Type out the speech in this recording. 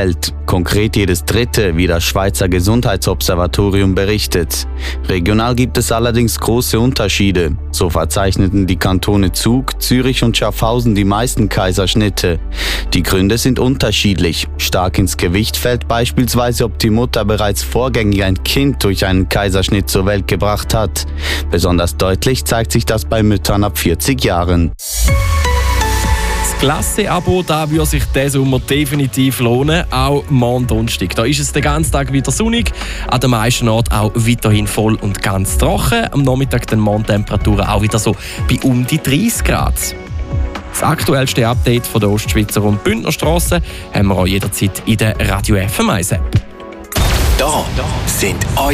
Konkret jedes dritte, wie das Schweizer Gesundheitsobservatorium berichtet. Regional gibt es allerdings große Unterschiede. So verzeichneten die Kantone Zug, Zürich und Schaffhausen die meisten Kaiserschnitte. Die Gründe sind unterschiedlich. Stark ins Gewicht fällt beispielsweise, ob die Mutter bereits vorgängig ein Kind durch einen Kaiserschnitt zur Welt gebracht hat. Besonders deutlich zeigt sich das bei Müttern ab 40 Jahren. Das Klasse-Abo, da würde sich diesen Sommer definitiv lohnen, auch morgen Donnerstag. Da ist es den ganzen Tag wieder sonnig, an den meisten Orten auch weiterhin voll und ganz trocken. Am Nachmittag den Morgentemperaturen auch wieder so bei um die 30 Grad. Das aktuellste Update von der Ostschweizer und Bündner Strasse haben wir auch jederzeit in der Radio FM 1 App. Da sind